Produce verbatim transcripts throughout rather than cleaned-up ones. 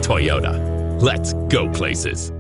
Toyota. Let's go places.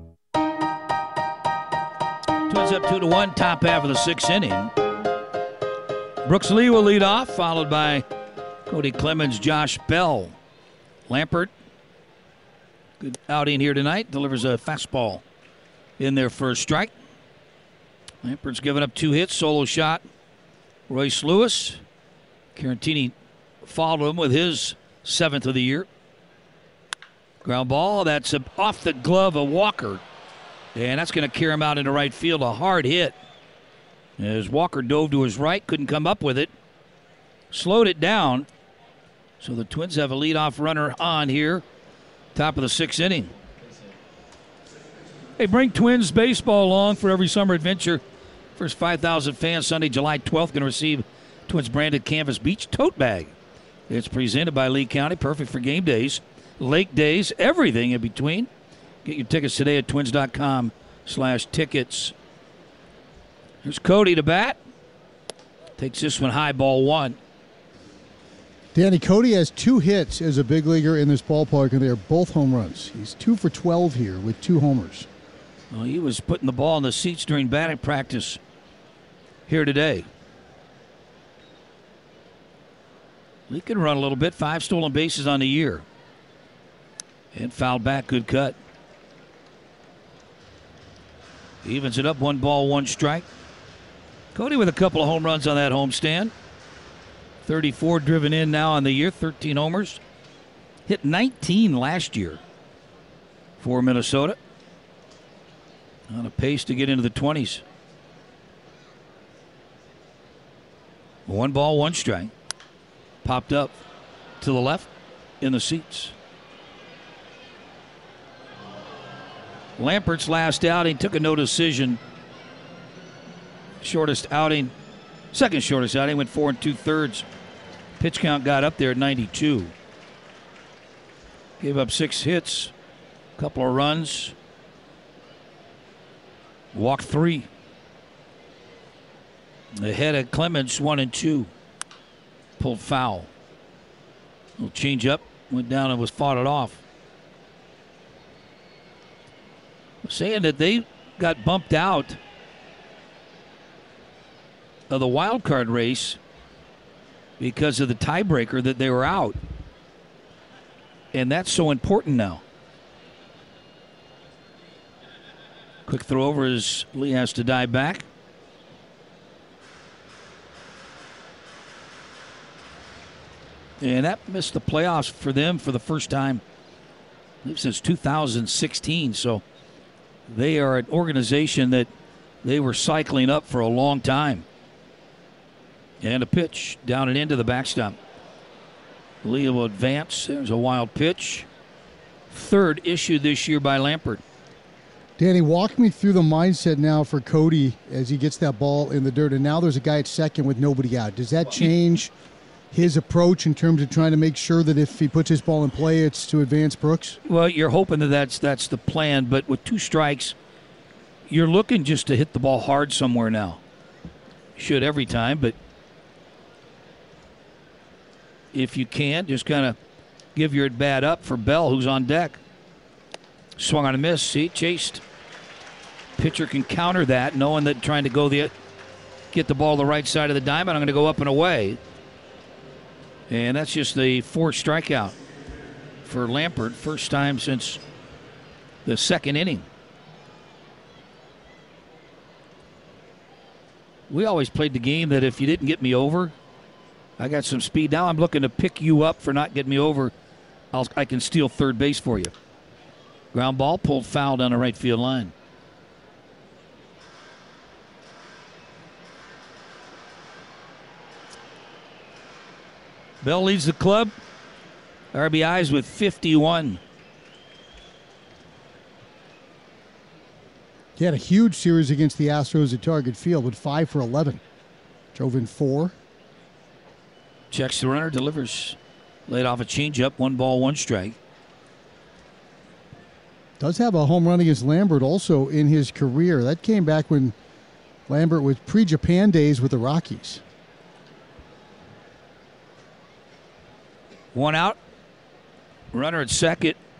Twins up two to one, top half of the sixth inning. Brooks Lee will lead off, followed by Cody Clemens, Josh Bell. Lampert, good outing here tonight, delivers a fastball in their first strike. Lampert's given up two hits, solo shot. Royce Lewis. Carantini followed him with his seventh of the year. Ground ball, that's off the glove of Walker. And that's going to carry him out into right field. A hard hit. As Walker dove to his right, couldn't come up with it. Slowed it down. So the Twins have a leadoff runner on here. Top of the sixth inning. Hey, bring Twins baseball along for every summer adventure. First five thousand fans Sunday, July twelfth, going to receive Twins branded Canvas Beach tote bag. It's presented by Lee County. Perfect for game days, lake days, everything in between. Get your tickets today at twins.com slash tickets. Here's Cody to bat. Takes this one high, ball one. Danny, Cody has two hits as a big leaguer in this ballpark, and they are both home runs. He's two for twelve here with two homers. Well, he was putting the ball in the seats during batting practice here today. He can run a little bit. Five stolen bases on the year. And fouled back. Good cut. Evens it up. One ball, one strike. Cody with a couple of home runs on that homestand. thirty-four driven in now on the year. thirteen homers. Hit nineteen last year for Minnesota. On a pace to get into the twenties. One ball, one strike. Popped up to the left in the seats. Lampert's last outing took a no decision. Shortest outing, second shortest outing, went four and two thirds. Pitch count got up there at ninety-two. Gave up six hits, a couple of runs. Walked three. Ahead of Clemens, one and two. Pulled foul. Little change up, went down and was fought it off. Saying that they got bumped out of the wild card race because of the tiebreaker that they were out. And that's so important now. Quick throw over as Lee has to dive back. And that missed the playoffs for them for the first time since two thousand sixteen. So they are an organization that they were cycling up for a long time. And a pitch down and into the backstop. Lee will advance. There's a wild pitch. Third issued this year by Lampert. Danny, walk me through the mindset now for Cody as he gets that ball in the dirt, and now there's a guy at second with nobody out. Does that change his approach in terms of trying to make sure that if he puts his ball in play, it's to advance Brooks? Well, you're hoping that that's, that's the plan, but with two strikes, you're looking just to hit the ball hard somewhere now. Should every time, but if you can, just kind of give your at-bat up for Bell, who's on deck. Swung on a miss. See, chased. Pitcher can counter that, knowing that trying to go the get the ball the right side of the diamond. I'm going to go up and away. And that's just the fourth strikeout for Lampert. First time since the second inning. We always played the game that if you didn't get me over, I got some speed. Now I'm looking to pick you up for not getting me over. I'll, I can steal third base for you. Ground ball pulled foul down the right field line. Bell leads the club. R B Is with fifty-one. He had a huge series against the Astros at Target Field with five for eleven. Drove in four. Checks the runner, delivers. Laid off a changeup, one ball, one strike. Does have a home run against Lambert also in his career. That came back when Lambert was pre-Japan days with the Rockies. One out. Runner at second.